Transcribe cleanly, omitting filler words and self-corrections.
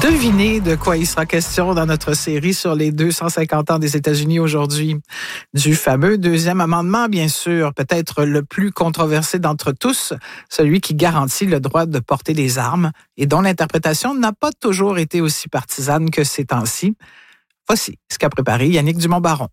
Devinez de quoi il sera question dans notre série sur les 250 ans des États-Unis aujourd'hui. Du fameux deuxième amendement, bien sûr, peut-être le plus controversé d'entre tous, celui qui garantit le droit de porter des armes et dont l'interprétation n'a pas toujours été aussi partisane que ces temps-ci. Voici ce qu'a préparé Yannick Dumont-Baron.